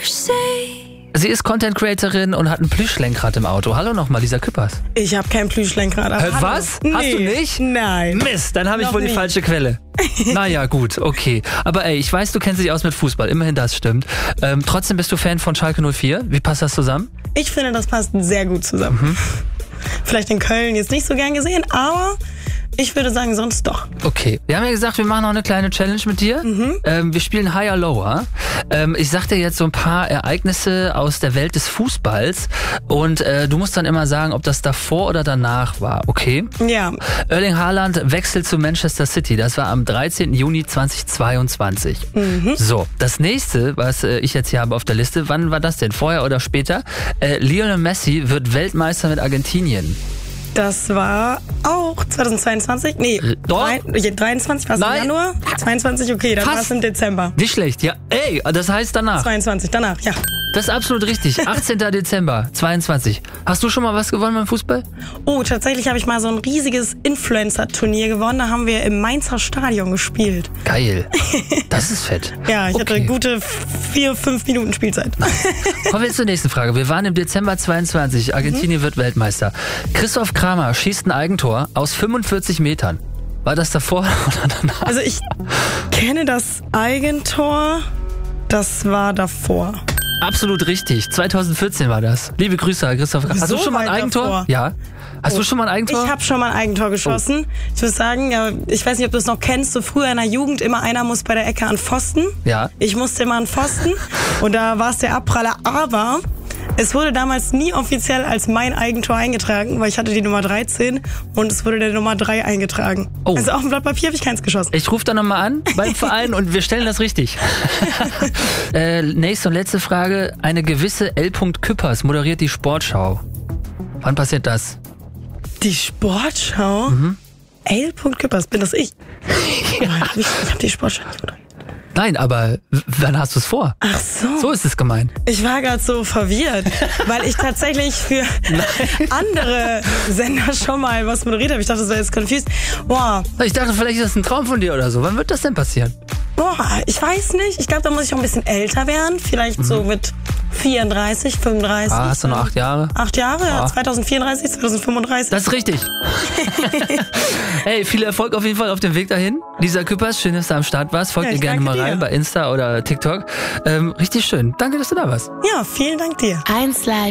Sie ist Content-Creatorin und hat ein Plüschlenkrad im Auto. Hallo nochmal, Lisa Küppers. Ich habe kein Plüschlenkrad. Was? Nee. Hast du nicht? Nein. Mist, dann habe ich wohl die nicht. falsche Quelle. Naja, gut, okay. Aber ey, ich weiß, du kennst dich aus mit Fußball. Immerhin, das stimmt. Trotzdem bist du Fan von Schalke 04. Wie passt das zusammen? Ich finde, das passt sehr gut zusammen. Vielleicht in Köln jetzt nicht so gern gesehen, aber ich würde sagen, sonst doch. Okay. Wir haben ja gesagt, wir machen auch eine kleine Challenge mit dir. Wir spielen Higher Lower. Ich sag dir jetzt so ein paar Ereignisse aus der Welt des Fußballs und du musst dann immer sagen, ob das davor oder danach war, okay? Ja. Erling Haaland wechselt zu Manchester City. Das war am 13. Juni 2022. So, das nächste, was ich jetzt hier habe auf der Liste, wann war das denn? Vorher oder später? Lionel Messi wird Weltmeister mit Argentinien. Das war auch 2022. Nee, Doch. 23 war es im Nein. Januar. 22, okay, dann war es im Dezember. Nicht schlecht, ja. Ey, das heißt danach. 22, danach, ja. Das ist absolut richtig. 18. Dezember 22. Hast du schon mal was gewonnen beim Fußball? Oh, tatsächlich habe ich mal so ein riesiges Influencer-Turnier gewonnen. Da haben wir im Mainzer Stadion gespielt. Geil. Das ist fett. Ja, ich hatte Okay. gute 4-5 Minuten Spielzeit. Kommen wir jetzt zur nächsten Frage. Wir waren im Dezember 22. Argentinien wird Weltmeister. Christoph Kramer schießt ein Eigentor aus 45 Metern. War das davor oder danach? Also ich kenne das Eigentor. Das war davor. Absolut richtig. 2014 war das. Liebe Grüße, Herr Christoph Kramer. Hast So du schon mal ein weit Eigentor? davor? Ja. Hast du schon mal ein Eigentor? Ich habe schon mal ein Eigentor geschossen. Ich muss sagen, ja, ich weiß nicht, ob du es noch kennst, so früher in der Jugend immer einer muss bei der Ecke an Pfosten. Ja. Ich musste immer an Pfosten und da war es der Abpraller. Aber es wurde damals nie offiziell als mein Eigentor eingetragen, weil ich hatte die Nummer 13 und es wurde der Nummer 3 eingetragen. Oh. Also auf dem Blatt Papier habe ich keins geschossen. Ich rufe da nochmal an beim Verein und wir stellen das richtig. Nächste und letzte Frage. Eine gewisse L. Küppers moderiert die Sportschau. Wann passiert das? Die Sportschau? L. Küppers, bin das ich? Ja. Ich habe die Sportschau nicht moderiert. Nein, aber wann hast du es vor? Ach so. So ist es gemeint. Ich war gerade so verwirrt, weil ich tatsächlich für andere Sender schon mal was moderiert habe. Ich dachte, das wäre jetzt confused. Boah, Ich dachte, vielleicht ist das ein Traum von dir oder so. Wann wird das denn passieren? ich weiß nicht. Ich glaube, da muss ich auch ein bisschen älter werden. Vielleicht so mit 34, 35. Ah, hast du noch 8 Jahre? 8 Jahre, ja, Ah. 2034, 2035. Das ist richtig. Hey, viel Erfolg auf jeden Fall auf dem Weg dahin. Lisa Küppers, schön, dass du am Start warst. Folgt Ja, ihr ich gerne danke mal rein dir. bei Insta oder TikTok. Richtig schön. Danke, dass du da warst. Ja, vielen Dank dir. 1Live